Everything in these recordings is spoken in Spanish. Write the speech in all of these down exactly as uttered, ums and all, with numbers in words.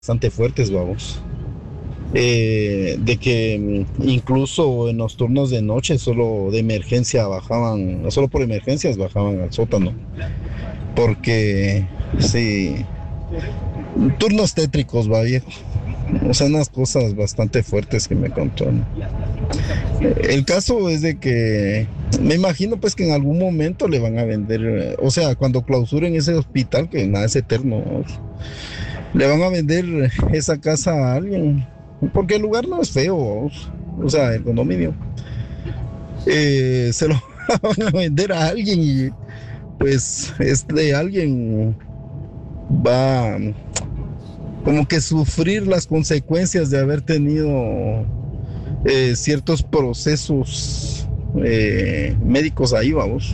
bastante fuertes, vamos. Eh, de que mm, incluso en los turnos de noche, solo de emergencia bajaban, solo por emergencias bajaban al sótano. Porque, sí, turnos tétricos, va viejo. O sea, unas cosas bastante fuertes que me contó, ¿no? El caso es de que me imagino pues que en algún momento le van a vender, eh, o sea, cuando clausuren ese hospital, que nada es eterno, ¿no? Le van a vender esa casa a alguien, porque el lugar no es feo, vamos. O sea, el condominio. Eh, se lo van a vender a alguien y pues este alguien va como que sufrir las consecuencias de haber tenido eh, ciertos procesos eh, médicos ahí, vamos.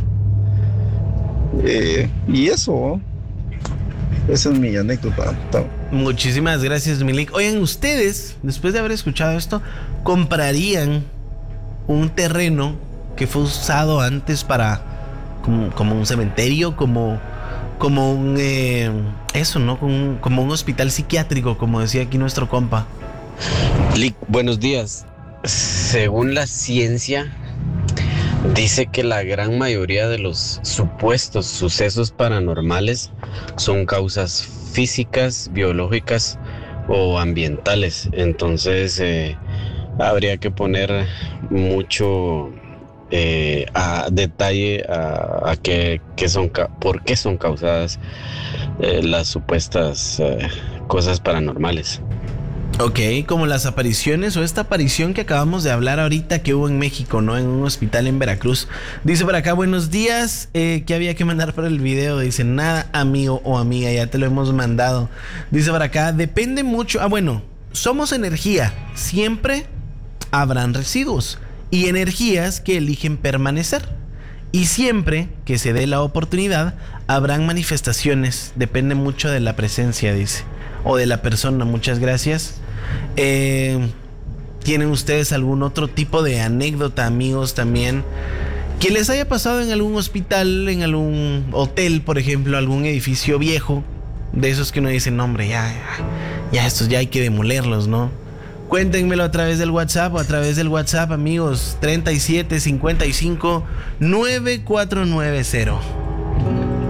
Eh, y eso, esa es mi anécdota. Muchísimas gracias, Milik. Oigan, ustedes, después de haber escuchado esto, ¿comprarían un terreno que fue usado antes para como, como un cementerio, como, como un eh, eso, ¿no? Como, como un hospital psiquiátrico, como decía aquí nuestro compa? Lick, buenos días. Según la ciencia, dice que la gran mayoría de los supuestos sucesos paranormales son causas físicas, biológicas o ambientales. Entonces, eh, habría que poner mucho eh, a detalle a, a qué, qué son, por qué son causadas eh, las supuestas eh, cosas paranormales. Ok, como las apariciones o esta aparición que acabamos de hablar ahorita que hubo en México, ¿no? En un hospital en Veracruz. Dice por acá, buenos días, eh, ¿qué había que mandar para el video? Dice, nada, amigo o amiga, ya te lo hemos mandado. Dice por acá, depende mucho, ah bueno, somos energía, siempre habrán residuos y energías que eligen permanecer. Y siempre que se dé la oportunidad, habrán manifestaciones, depende mucho de la presencia, dice, o de la persona. Muchas gracias. Eh, ¿Tienen ustedes algún otro tipo de anécdota, amigos, también? Que les haya pasado en algún hospital, en algún hotel, por ejemplo, algún edificio viejo, de esos que uno dice, no, hombre, ya, ya, ya estos ya hay que demolerlos, ¿no? Cuéntenmelo a través del WhatsApp o a través del WhatsApp, amigos, treinta y siete cincuenta y cinco nueve cuatro nueve cero.